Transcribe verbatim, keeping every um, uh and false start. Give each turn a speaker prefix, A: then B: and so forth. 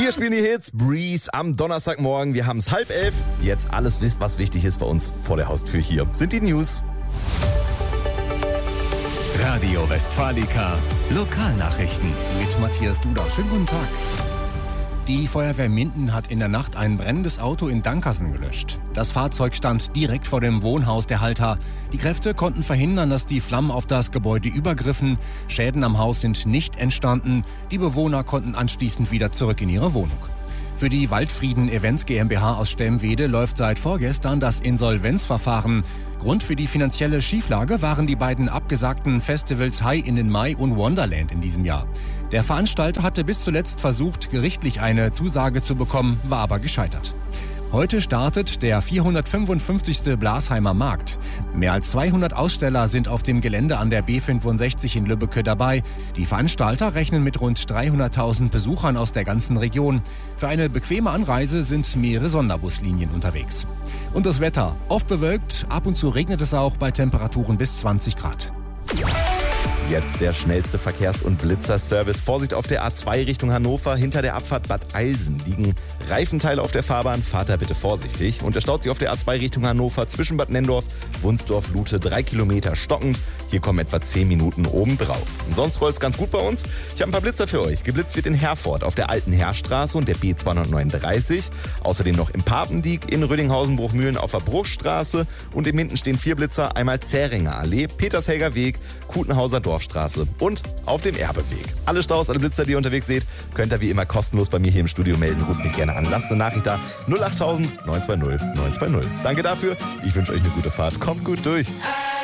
A: Wir spielen die Hits Breeze am Donnerstagmorgen. Wir haben es halb elf. Jetzt alles, was wichtig ist bei uns vor der Haustür hier. Sind die News.
B: Radio Westfalica, Lokalnachrichten.
C: Mit Matthias Duda. Schönen guten Tag. Die Feuerwehr Minden hat in der Nacht ein brennendes Auto in Dankersen gelöscht. Das Fahrzeug stand direkt vor dem Wohnhaus der Halter. Die Kräfte konnten verhindern, dass die Flammen auf das Gebäude übergriffen. Schäden am Haus sind nicht entstanden. Die Bewohner konnten anschließend wieder zurück in ihre Wohnung. Für die Waldfrieden Events GmbH aus Stelmwede läuft seit vorgestern das Insolvenzverfahren. Grund für die finanzielle Schieflage waren die beiden abgesagten Festivals High in den Mai und Wonderland in diesem Jahr. Der Veranstalter hatte bis zuletzt versucht, gerichtlich eine Zusage zu bekommen, war aber gescheitert. Heute startet der vierhundertfünfundfünfzigste Blasheimer Markt. Mehr als zweihundert Aussteller sind auf dem Gelände an der B fünfundsechzig in Lübbecke dabei. Die Veranstalter rechnen mit rund dreihunderttausend Besuchern aus der ganzen Region. Für eine bequeme Anreise sind mehrere Sonderbuslinien unterwegs. Und das Wetter: oft bewölkt, ab und zu regnet es auch bei Temperaturen bis zwanzig Grad.
A: Jetzt der schnellste Verkehrs- und Blitzerservice. Vorsicht auf der A zwei Richtung Hannover. Hinter der Abfahrt Bad Eilsen liegen Reifenteile auf der Fahrbahn. Fahrt da bitte vorsichtig. Und es staut sich auf der A zwei Richtung Hannover zwischen Bad Nenndorf, Wunsdorf, Lute drei Kilometer stockend. Hier kommen etwa zehn Minuten obendrauf. Und sonst rollt es ganz gut bei uns. Ich habe ein paar Blitzer für euch. Geblitzt wird in Herford auf der Alten Heerstraße und der B zweihundertneununddreißig. Außerdem noch im Papendiek, in Rödinghausen-Bruchmühlen auf der Bruchstraße. Und im Minden stehen vier Blitzer. Einmal Zähringer Allee, Petershelger Weg, Kutenhauser Dorfstraße und auf dem Erbeweg. Alle Staus, alle Blitzer, die ihr unterwegs seht, könnt ihr wie immer kostenlos bei mir hier im Studio melden. Ruft mich gerne an. Lasst eine Nachricht da. null acht null null neun zwei null neun zwei null. Danke dafür. Ich wünsche euch eine gute Fahrt. Kommt gut durch.